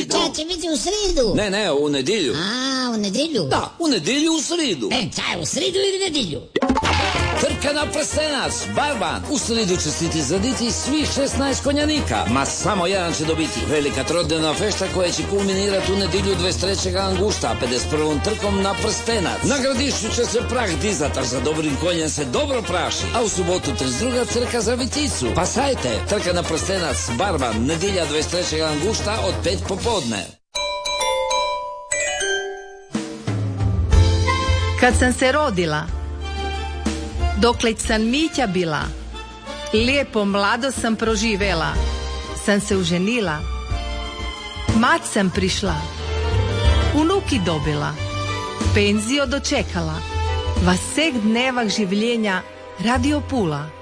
sridu. Šta će biti u sridu? Ne, u nedjelju. A, u nedjelju? Da, u nedjelju u sridu. Čaj, u sridu ili nedjelju? Trka na prstenac, barban. U sridu će se ti zaditi svih 16 konjanika. Ma samo jedan će dobiti. Velika trodnevna fešta koja će kulminirati u nedjelju 23. angušta, 51. trkom na prstenac. Na Gradišću će se prah dizat, a za dobrim konjem se dobro praši. A u subotu 32. trka za Viticu. Pa sajte, trka na prstenac, barban, nedjelja 23. angušta od 5 popodne. Kad sam se rodila, dokle sam Mića bila, lijepo mlado sam proživela, sam se uženila, mat sam prišla, unuki dobila, penzio dočekala, vasek dnevak življenja Radio Pula.